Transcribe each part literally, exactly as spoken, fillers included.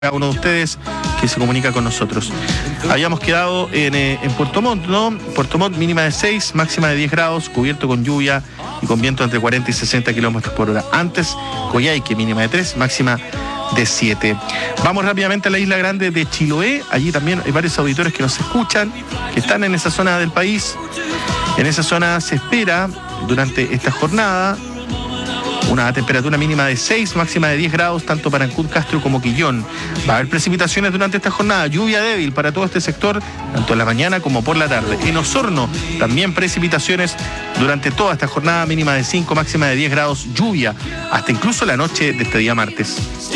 a uno de ustedes que se comunica con nosotros. Habíamos quedado en, eh, en Puerto Montt, ¿no? Puerto Montt mínima de seis, máxima de diez grados, cubierto con lluvia y con viento entre cuarenta y sesenta kilómetros por hora. Antes, Coyhaique mínima de tres, máxima de siete. Vamos rápidamente a la isla grande de Chiloé. Allí también hay varios auditores que nos escuchan, que están en esa zona del país. En esa zona se espera durante esta jornada una temperatura mínima de seis, máxima de diez grados, tanto para Ancud, Castro como Quillón. Va a haber precipitaciones durante esta jornada, lluvia débil para todo este sector, tanto en la mañana como por la tarde. En Osorno, también precipitaciones durante toda esta jornada, mínima de cinco, máxima de diez grados, lluvia, hasta incluso la noche de este día martes.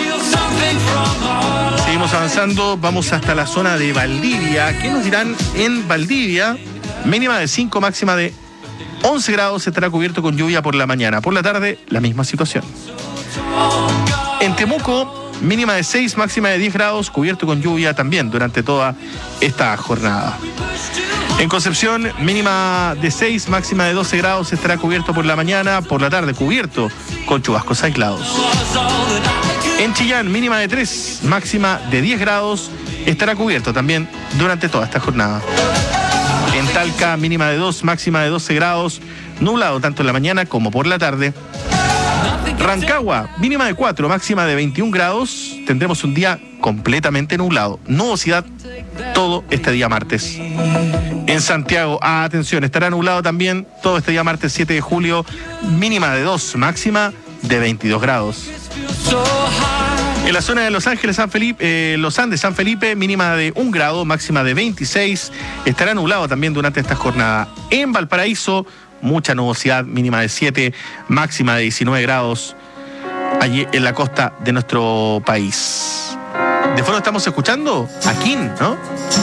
Seguimos avanzando, vamos hasta la zona de Valdivia. ¿Qué nos dirán en Valdivia? Mínima de cinco, máxima de once grados, estará cubierto con lluvia por la mañana. Por la tarde, la misma situación. En Temuco, mínima de seis, máxima de diez grados, cubierto con lluvia también durante toda esta jornada. En Concepción, mínima de seis, máxima de doce grados, estará cubierto por la mañana. Por la tarde, cubierto con chubascos aislados. En Chillán, mínima de tres, máxima de diez grados, estará cubierto también durante toda esta jornada. En Talca, mínima de dos, máxima de doce grados, nublado tanto en la mañana como por la tarde. Rancagua, mínima de cuatro, máxima de veintiún grados, tendremos un día completamente nublado. Nubosidad todo este día martes. En Santiago, atención, estará nublado también todo este día martes siete de julio, mínima de dos, máxima de veintidós grados. En la zona de Los Ángeles, San Felipe, eh, Los Andes, San Felipe, mínima de un grado, máxima de veintiséis. Estará nublado también durante esta jornada. En Valparaíso, mucha nubosidad, mínima de siete, máxima de diecinueve grados, allí en la costa de nuestro país. De fondo estamos escuchando a King, ¿no?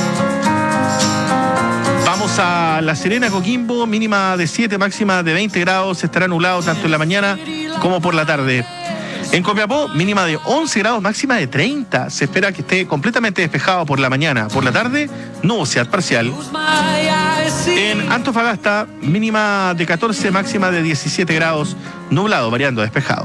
Vamos a La Serena, Coquimbo, mínima de siete, máxima de veinte grados. Estará nublado tanto en la mañana como por la tarde. En Copiapó, mínima de once grados, máxima de treinta. Se espera que esté completamente despejado por la mañana. Por la tarde, nubosidad parcial. En Antofagasta, mínima de catorce, máxima de diecisiete grados, nublado, variando, despejado.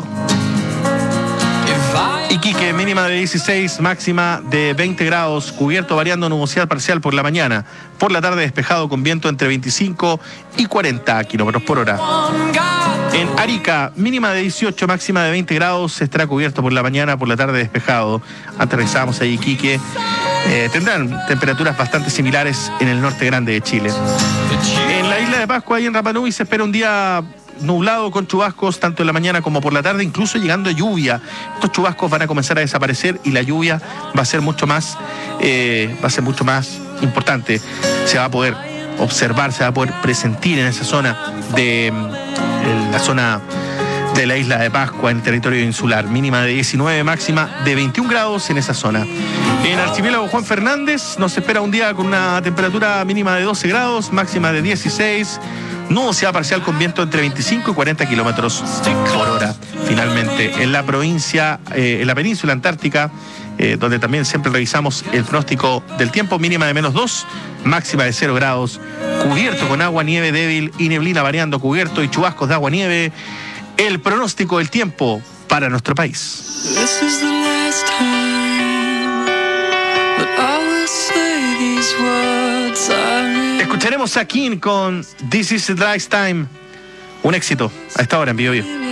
Iquique, mínima de dieciséis, máxima de veinte grados, cubierto, variando, nubosidad parcial por la mañana. Por la tarde, despejado con viento entre veinticinco y cuarenta kilómetros por hora. En Arica, mínima de dieciocho, máxima de veinte grados, estará cubierto por la mañana, por la tarde despejado. Aterrizamos ahí, Iquique. Eh, tendrán temperaturas bastante similares en el norte grande de Chile. En la isla de Pascua, ahí en Rapa Nui, se espera un día nublado con chubascos tanto en la mañana como por la tarde, incluso llegando a lluvia. Estos chubascos van a comenzar a desaparecer y la lluvia va a ser mucho más, eh, va a ser mucho más importante. Se va a poder observar, se va a poder presentir en esa zona de en la zona de la isla de Pascua, en territorio insular, mínima de diecinueve, máxima de veintiún grados en esa zona. En Archipiélago Juan Fernández nos espera un día con una temperatura mínima de doce grados, máxima de dieciséis, nubosidad parcial con viento entre veinticinco y cuarenta kilómetros por hora. Finalmente, en la provincia, eh, en la península antártica, eh, donde también siempre revisamos el pronóstico del tiempo, mínima de menos dos, máxima de cero grados, cubierto con agua, nieve débil y neblina variando, cubierto y chubascos de agua, nieve. El pronóstico del tiempo para nuestro país. Escucharemos a King con This Is the Last Time. Un éxito a esta hora en Bio Bio.